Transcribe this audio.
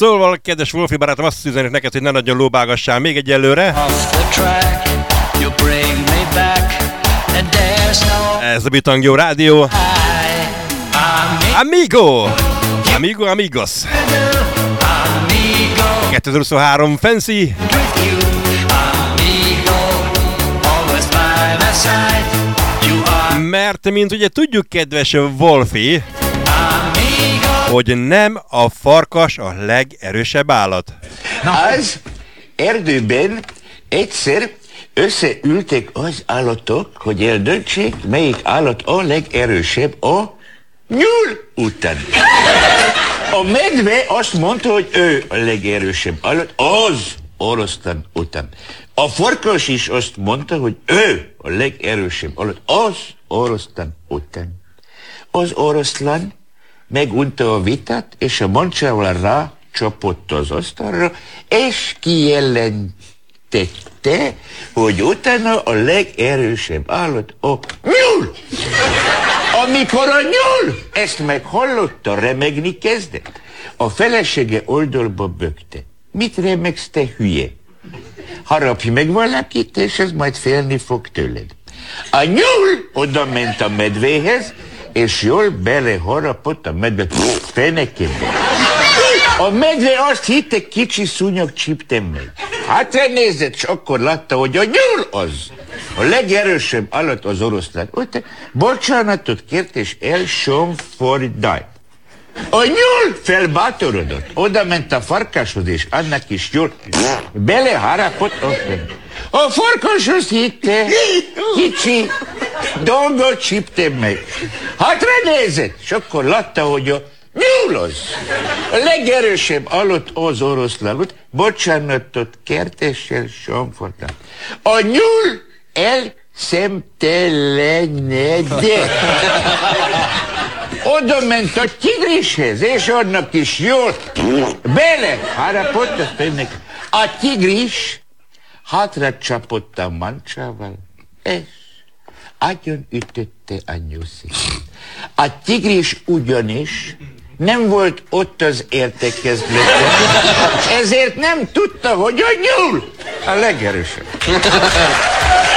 Szóval, kedves Wolfi barátom, azt üzenik neked, hogy ne nagyon lóbálgassál még egyelőre. Ez a Bitangyó Rádió. Amigo! Amigo, amigos! 2023 Fancy! Mert, mint ugye tudjuk, kedves Wolfi, hogy nem a farkas a legerősebb állat. Az erdőben egyszer összeültek az állatok, hogy eldöntsék, melyik állat a legerősebb a nyúl után. A medve azt mondta, hogy ő a legerősebb állat az oroszlán után. A farkas is azt mondta, hogy ő a legerősebb állat az oroszlán után. Az oroszlán megunta a vitát, és a mancsával rácsapott az asztalra, és kijelentette, hogy utána a legerősebb állat a nyúl. Amikor a nyúl ezt meghallotta, remegni kezdett. A felesége oldalba bökte. Mit remegsz, te hülye? Harapj meg valakit, és ez majd félni fog tőled. A nyúl oda ment a medvéhez, és jól beleharapott a medve fenekébe. A medve azt hitte, kicsi szúnyog csíptem meg. Hátra nézett, és akkor látta, hogy a nyúl az. A legerősebb állat az oroszlán. Ott bocsánatot kért, és elsomfordált. A nyúl felbátorodott. Oda ment a farkashoz, és annak is jól beleharapott a fenébe. A farkas azt hitte, kicsi dolgot csíptem meg. Hátra nézett, és akkor látta, hogy a nyúl az. A legerősebb állat az oroszlán. Bocsánatot kért, és elsomfordált. A nyúl elszemtelenedett. Oda ment a tigrishez, és annak is jól beleharapott a fenébe. A tigris hátra csapott a mancsával, és agyon ütötte a nyuszit. A tigris ugyanis nem volt ott az értekezleten, ezért nem tudta, hogy a nyúl a legerősebb.